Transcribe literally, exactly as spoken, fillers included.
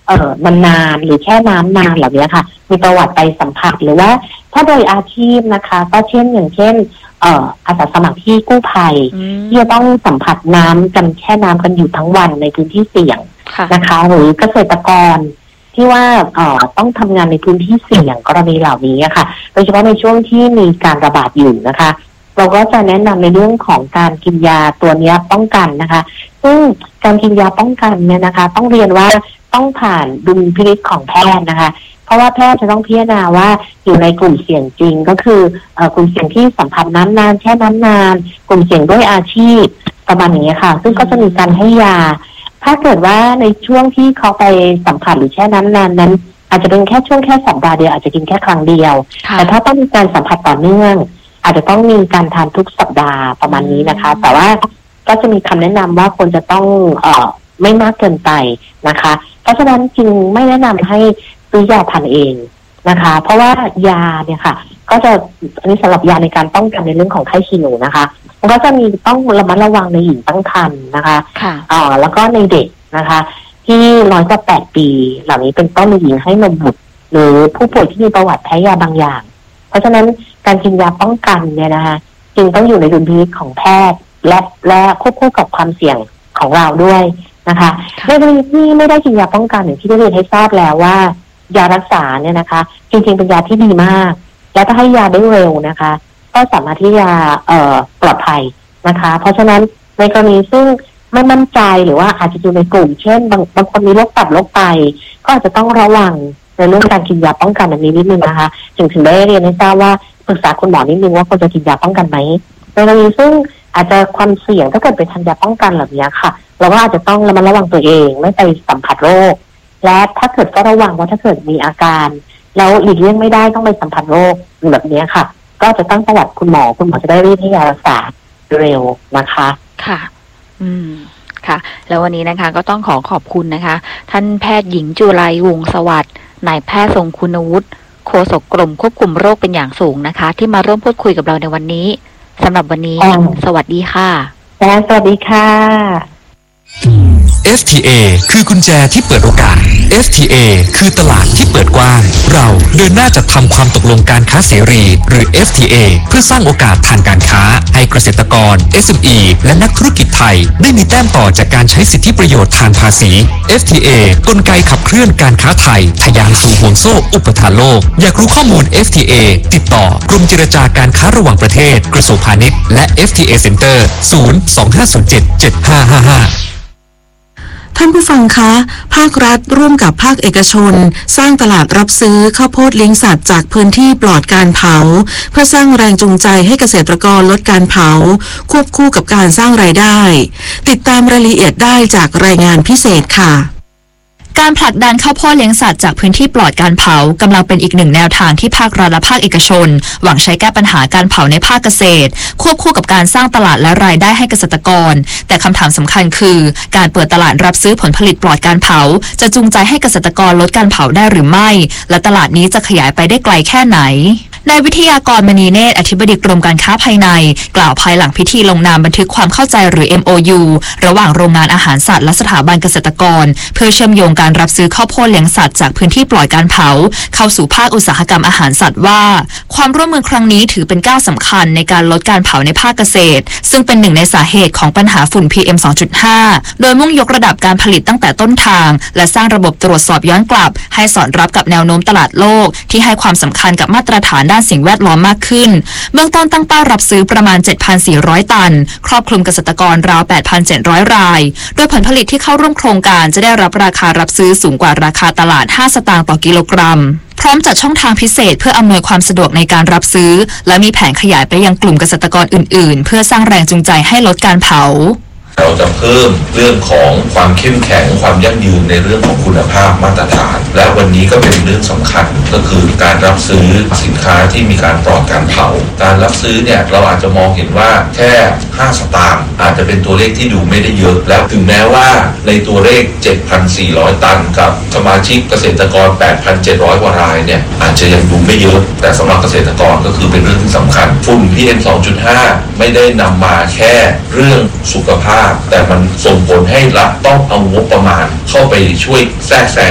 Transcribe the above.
เอ่อนานๆหรือแช่น้ำนานเหล่านี้ค่ะมีประวัติไปสัมผัสหรือว่าถ้าโดยอาชีพนะคะก็เช่นอย่างเช่นเอ่ออาสาสมัครที่กู้ภัยที่จะต้องสัมผัสน้ำกันแช่น้ำกันอยู่ทั้งวันในพื้นที่เสี่ยงนะคะหรือเกษตรกรที่ว่าเอ่อต้องทำงานในพื้นที่เสี่ยงกรณีเหล่านี้ค่ะโดยเฉพาะในช่วงที่มีการระบาดอยู่นะคะเราก็จะแนะนำในเรื่องของการกินยาตัวนี้ป้องกันนะคะซึ่งการกินยาป้องกันเนี่ยนะคะต้องเรียนว่าต้องผ่านดุลพินิจของแพทย์นะคะเพราะว่าแพทย์จะต้องพิจารณาว่าอยู่ในกลุ่มเสี่ยงจริงก็คือกลุ่มเสี่ยงที่สัมผัสน้ำนานแช่น้ำนานกลุ่มเสี่ยงด้วยอาชีพประมาณนี้ค่ะซึ่งก็จะมีการให้ยาถ้าเกิดว่าในช่วงที่เขาไปสัมผัสหรือแช่น้ำนานนั้นอาจจะเป็นแค่ช่วงแค่สัปดาห์เดียวอาจจะกินแค่ครั้งเดียวแต่ถ้าต้องมีการสัมผัสต่อเนื่องอาจจะต้องมีการทานทุกสัปดาห์ประมาณนี้นะคะแต่ว่าก็จะมีคำแนะนำว่าควรจะต้องเอ่อไม่มากเกินไปนะคะเพราะฉะนั้นจึงไม่แนะนำให้ซื้อยาทานเองนะคะเพราะว่ายาเนี่ยค่ะก็จะอันนี้สำหรับยาในการป้องกันในเรื่องของไข้ขี้หนูนะคะมันก็จะมีต้องระมัดระวังในหญิงตั้งครรภ์นะคะอ่าแล้วก็ในเด็กนะคะที่น้อยกว่าแปดปีเหล่านี้เป็นต้นในหญิงให้นมบุตรหรือผู้ป่วยที่มีประวัติแพ้ยาบางอย่างเพราะฉะนั้นการกินยาป้องกันเนี่ยนะคะจึงต้องอยู่ในดุลพินิจของแพทย์และและควบคู่กับความเสี่ยงของเราด้วยนะคะในกรณีที่ไม่ได้กินยาป้องกันอย่างที่ได้เรียนให้ทราบแล้วว่ายารักษาเนี่ยนะคะจริงๆเป็นยาที่ดีมากและถ้าให้ยาได้เร็วนะคะก็สามารถที่จะเอ่อปลอดภัยนะคะเพราะฉะนั้นในกรณีซึ่งไม่มั่นใจหรือว่าอาจจะอยู่ในกลุ่มเช่นบางบางคนมีโรคตับโรคไตก็อาจจะต้องระวังในเรื่องการกินยาป้องกันอันนี้นิดนึงนะคะจึงถึงได้เรียนให้ทราบว่าปรึกษาคุณหมอนิดนึงว่าควรจะกินยาป้องกันไหมในกรณีซึ่งอาจจะความเสี่ยงถ้าเกิดไปทานยาป้องกันแบบนี้ค่ะเราก็อาจจะต้องระมัดระวังตัวเองไม่ไปสัมผัสโรคและถ้าเกิดก็ระวังว่าถ้าเกิดมีอาการแล้วหลีกเลี่ยงไม่ได้ต้องไปสัมผัสโรคแบบนี้ค่ะก็จะตั้งประวัติคุณหมอคุณหมอจะได้รีบให้ยารักษาเร็วนะคะค่ะอืมค่ะแล้ววันนี้นะคะก็ต้องขอขอบคุณนะคะท่านแพทย์หญิงจุไรวงศ์สวัสดิ์นายแพทย์ทรงคุณวุฒิโฆษกกรมควบคุมโรคเป็นอย่างสูงนะคะที่มาร่วมพูดคุยกับเราในวันนี้สำหรับวันนี้สวัสดีค่ะสวัสดีค่ะเอฟ ที เอ คือกุญแจที่เปิดโอกาส เอฟ ที เอ คือตลาดที่เปิดกว้างเราเดินหน้าจัดทำความตกลงการค้าเสรีหรือ เอฟ ที เอ เพื่อสร้างโอกาสทางการค้าให้เกษตรกร เอส เอ็ม อี และนักธุรกิจไทยได้มีแต้มต่อจากการใช้สิทธิประโยชน์ทางภาษี เอฟ ที เอ กลไกขับเคลื่อนการค้าไทยทะยานสู่ห่วงโซ่อุปทานโลกอยากรู้ข้อมูล เอฟ ที เอ ติดต่อกรมเจรจาการค้าระหว่างประเทศกระทรวงพาณิชย์และ เอฟ ที เอ Center ศูนย์ สอง ห้า ศูนย์ เจ็ด เจ็ด ห้า ห้า ห้าท่านผู้ฟังคะภาครัฐร่วมกับภาคเอกชนสร้างตลาดรับซื้อข้าวโพดเลี้ยงสัตว์จากพื้นที่ปลอดการเผาเพื่อสร้างแรงจูงใจให้เกษตรกรลดการเผาควบคู่กับการสร้างรายได้ติดตามรายละเอียดได้จากรายงานพิเศษค่ะการผลักดันข้าวโพดเลี้ยงสัตว์จากพื้นที่ปลอดการเผากำลังเป็นอีกหนึ่งแนวทางที่ภาครัฐและภาคเอกชนหวังใช้แก้ปัญหาการเผาในภาคเกษตรควบคู่กับการสร้างตลาดและรายได้ให้เกษตรกรแต่คำถามสำคัญคือการเปิดตลาดรับซื้อผลผลิตปลอดการเผาจะจูงใจให้เกษตรกรลดการเผาได้หรือไม่และตลาดนี้จะขยายไปได้ไกลแค่ไหนนายวิทยากรมณีเนตรอธิบดีกรมการค้าภายในกล่าวภายหลังพิธีลงนามบันทึกความเข้าใจหรือ เอ็ม โอ ยู ระหว่างโรงงานอาหารสัตว์และสถาบันเกษตรกรเพื่อเชื่อมโยงการรับซื้อข้าวโพดเลี้ยงสัตว์จากพื้นที่ปลอดการเผาเข้าสู่ภาคอุตสาหกรรมอาหารสัตว์ว่าความร่วมมือครั้งนี้ถือเป็นก้าวสำคัญในการลดการเผาในภาคเกษตรซึ่งเป็นหนึ่งในสาเหตุของปัญหาฝุ่น พี เอ็ม สองจุดห้า โดยมุ่งยกระดับการผลิตตั้งแต่ต้นทางและสร้างระบบตรวจสอบย้อนกลับให้สอดรับกับแนวโน้มตลาดโลกที่ให้ความสำคัญกับมาตรฐานด้านสิ่งแวดล้อมมากขึ้นเบื้องต้นตั้งเป้ารับซื้อประมาณ เจ็ดพันสี่ร้อย ตันครอบคลุมเกษตรกรราว แปดพันเจ็ดร้อย รายโดยผลผลิตที่เข้าร่วมโครงการจะได้รับราคารับซื้อสูงกว่าราคาตลาดห้าสตางค์ต่อกิโลกรัมพร้อมจัดช่องทางพิเศษเพื่ออำนวยความสะดวกในการรับซื้อและมีแผนขยายไปยังกลุ่มเกษตรกรอื่นๆเพื่อสร้างแรงจูงใจให้ลดการเผาเราจะเพิ่มเรื่องของความเข้มแข็งความยั่งยืนในเรื่องของคุณภาพมาตรฐานและวันนี้ก็เป็นเรื่องสำคัญก็คือการรับซื้อสินค้าที่มีการปลอดการเผาการรับซื้อเนี่ยเราอาจจะมองเห็นว่าแค่ห้าสตางค์อาจจะเป็นตัวเลขที่ดูไม่ได้เยอะแล้วถึงแม้ว่าในตัวเลข เจ็ดพันสี่ร้อย ตันกับสมาชิกเกษตรกร แปดพันเจ็ดร้อย กว่ารายเนี่ยอาจจะยังดูไม่เยอะแต่สำหรับเกษตรกรก็คือเป็นเรื่องที่สำคัญฝุ่น พี เอ็ม สองจุดห้า ไม่ได้นำมาแค่เรื่องสุขภาพแต่มันส่งผลให้รัฐต้องเอางบประมาณเข้าไปช่วยแทรกแซง